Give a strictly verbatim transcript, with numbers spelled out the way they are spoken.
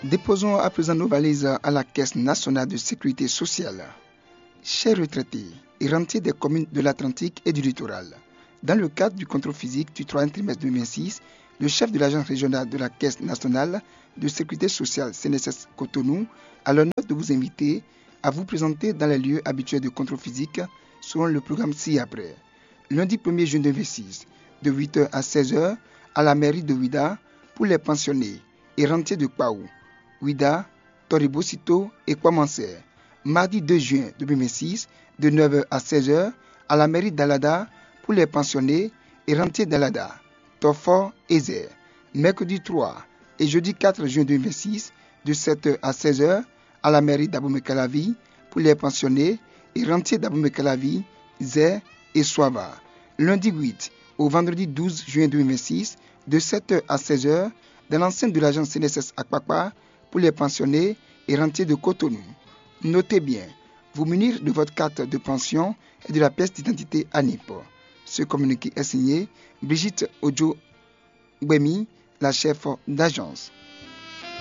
Déposons à présent nos valises à la Caisse nationale de sécurité sociale. Chers retraités et rentiers des communes de l'Atlantique et du littoral, dans le cadre du contrôle physique du troisième trimestre deux mille vingt-six, le chef de l'agence régionale de la Caisse nationale de sécurité sociale C N S S Cotonou a l'honneur de vous inviter à vous présenter dans les lieux habituels de contrôle physique selon le programme ci-après. Lundi premier juin deux mille vingt-six, de huit heures à seize heures, à la mairie de Ouida pour les pensionnés et rentiers de Kwaou, Ouida, Toribosito et Kwamanser. Mardi deux juin deux mille vingt-six, de neuf heures à seize heures, à la mairie d'Alada pour les pensionnés et rentiers d'Alada, Tofor et Zer. Mercredi trois et jeudi quatre juin deux mille vingt-six, de sept heures à seize heures, à la mairie d'Abomey-Calavi pour les pensionnés et rentiers d'Abomey-Calavi, Zer et Soava. Lundi huit au vendredi douze juin deux mille vingt-six, de sept heures à seize heures, dans l'enceinte de l'agence C N S S Akpakpa pour les pensionnés et rentiers de Cotonou. Notez bien, vous munir de votre carte de pension et de la pièce d'identité A N I P. Ce communiqué est signé Brigitte Ojo Gwemi, la chef d'agence.